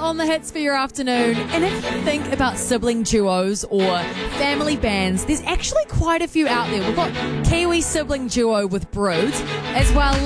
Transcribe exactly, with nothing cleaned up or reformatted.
on the hits for your afternoon. And if you think about sibling duos or family bands, there's actually quite a few out there. We've got Kiwi sibling duo with Brood, as well